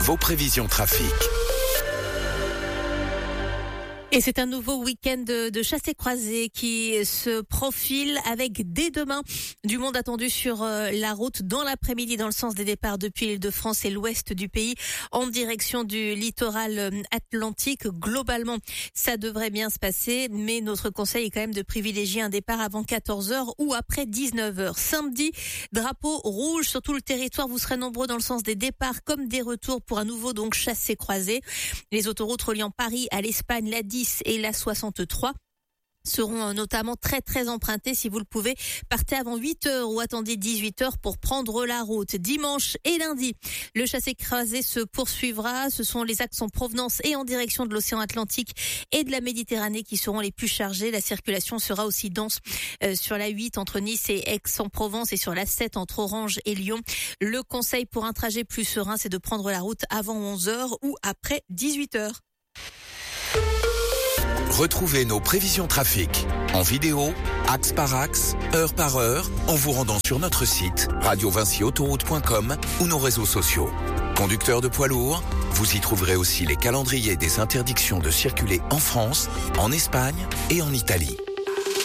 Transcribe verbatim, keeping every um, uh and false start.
vos prévisions trafic. Et c'est un nouveau week-end de, de chassé-croisé qui se profile avec dès demain du monde attendu sur euh, la route dans l'après-midi dans le sens des départs depuis l'Île-de-France et l'ouest du pays en direction du littoral euh, atlantique. Globalement, ça devrait bien se passer, mais notre conseil est quand même de privilégier un départ avant quatorze heures ou après dix-neuf heures. Samedi, drapeau rouge sur tout le territoire. Vous serez nombreux dans le sens des départs comme des retours pour un nouveau donc chassé-croisé. Les autoroutes reliant Paris à l'Espagne, la dix et la soixante-trois seront notamment très très empruntées. Si vous le pouvez, partez avant huit heures ou attendez dix-huit heures pour prendre la route. Dimanche et lundi, le chassé-croisé se poursuivra. Ce sont les axes en provenance et en direction de l'océan Atlantique et de la Méditerranée qui seront les plus chargés. La circulation sera aussi dense euh, sur la huit entre Nice et Aix-en-Provence et sur la sept entre Orange et Lyon. Le conseil pour un trajet plus serein, c'est de prendre la route avant onze heures ou après dix-huit heures. Retrouvez nos prévisions trafic en vidéo, axe par axe, heure par heure, en vous rendant sur notre site radio vinci autoroute point com ou nos réseaux sociaux. Conducteurs de poids lourds, vous y trouverez aussi les calendriers des interdictions de circuler en France, en Espagne et en Italie.